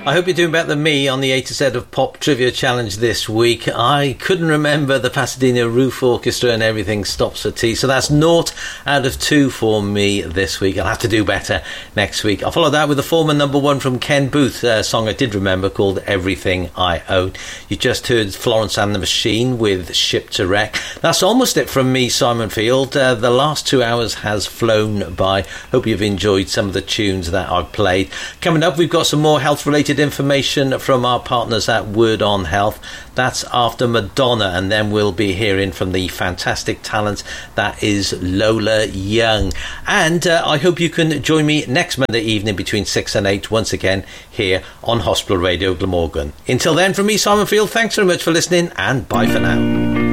I hope you're doing better than me on the A to Z of Pop Trivia Challenge this week. I couldn't remember the Pasadena Roof Orchestra and Everything Stops for Tea, so that's 0 out of 2 for me this week. I'll have to do better next week. I'll follow that with the former number one from Ken Booth, a song I did remember called Everything I Own. You just heard Florence and the Machine with Ship to Wreck. That's almost it from me, Simon Field. The last 2 hours has flown by. Hope you've enjoyed some of the tunes that I've played. Coming up, we've got some more health-related information from our partners at Word on Health. That's after Madonna, and then we'll be hearing from the fantastic talent that is Lola Young. And I hope you can join me next Monday evening between 6 and 8 once again here on Hospital Radio Glamorgan. Until then, from me, Simon Field, thanks very much for listening, and bye for now.